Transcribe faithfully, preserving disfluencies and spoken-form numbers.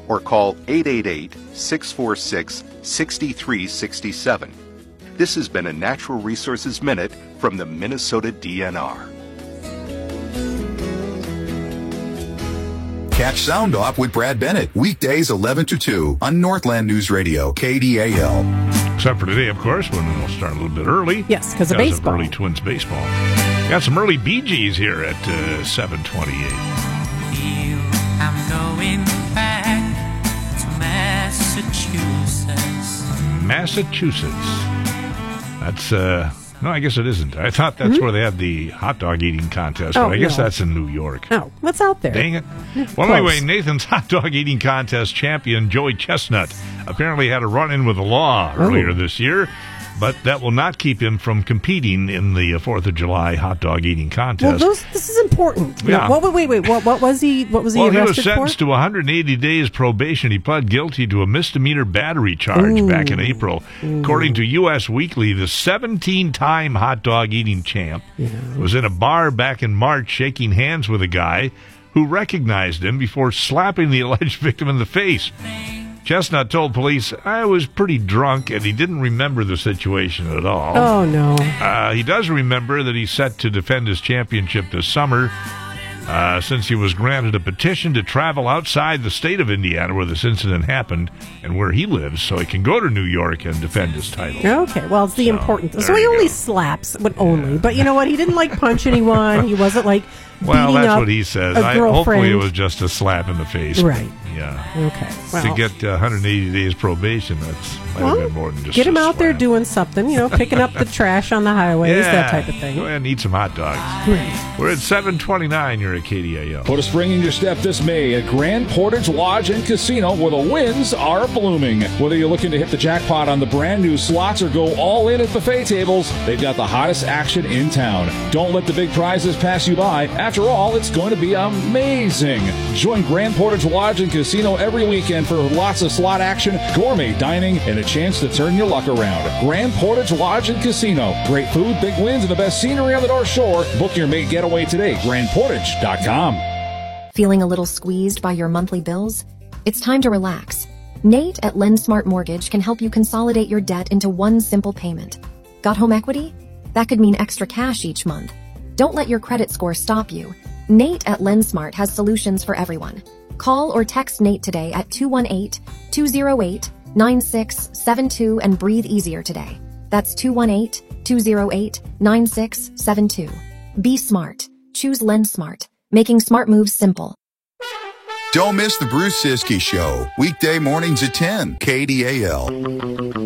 or call eight eight eight, six four six, six three six seven. This has been a Natural Resources Minute from the Minnesota D N R. Catch Sound Off with Brad Bennett, weekdays eleven to two on Northland News Radio, K D A L. Except for today, of course, when we'll start a little bit early. Yes, because of baseball. Of early Twins baseball. Got some early Bee Gees here at uh, seven twenty-eight. I'm going back to Massachusetts. Massachusetts. That's, uh, no, I guess it isn't. I thought that's mm-hmm. where they had the hot dog eating contest, oh, but I guess no. that's in New York. Oh, what's out there? Dang it. Yeah, well, close. Anyway, Nathan's hot dog eating contest champion, Joey Chestnut, apparently had a run-in with the law earlier oh. this year. But that will not keep him from competing in the fourth of July hot dog eating contest. Well, those, this is important. Yeah. What, wait, wait, what, what was he? What was he well, arrested for? Well, he was sentenced for? to one hundred eighty days probation. He pled guilty to a misdemeanor battery charge Ooh. back in April. Ooh. According to U S Weekly, the seventeen-time hot dog eating champ yeah. was in a bar back in March shaking hands with a guy who recognized him before slapping the alleged victim in the face. Chestnut told police, I was pretty drunk, and he didn't remember the situation at all. Oh, no. Uh, he does remember that he's set to defend his championship this summer, uh, since he was granted a petition to travel outside the state of Indiana where this incident happened and where he lives, so he can go to New York and defend his title. Okay, well, it's the so, important thing. So he only go. slaps, but only. Yeah. But you know what? He didn't, like, punch anyone. He wasn't, like, well, beating that's up what he says. a I, girlfriend. hopefully it was just a slap in the face. Right. Yeah. Okay. Well, to get uh, one hundred eighty days probation, that's might well, have been more than just get him a out slap. there doing something, you know, picking up the trash on the highways, yeah. that type of thing. Go ahead and eat some hot dogs. Right. We're at seven twenty-nine. You're at K D A L. Put a spring in your step this May at Grand Portage Lodge and Casino, where the winds are blooming. Whether you're looking to hit the jackpot on the brand new slots or go all in at buffet tables, they've got the hottest action in town. Don't let the big prizes pass you by. After all, it's going to be amazing. Join Grand Portage Lodge and Casino every weekend for lots of slot action, gourmet dining, and a chance to turn your luck around. Grand Portage Lodge and Casino. Great food, big wins, and the best scenery on the North Shore. Book your May getaway today. grand portage dot com. Feeling a little squeezed by your monthly bills? It's time to relax. Nate at LendSmart Mortgage can help you consolidate your debt into one simple payment. Got home equity? That could mean extra cash each month. Don't let your credit score stop you. Nate at LendSmart has solutions for everyone. Call or text Nate today at two one eight, two oh eight, nine six seven two and breathe easier today. That's two one eight, two oh eight, nine six seven two. Be smart. Choose LendSmart. Making smart moves simple. Don't miss the Bruce Siskey Show, weekday mornings at ten, K D A L.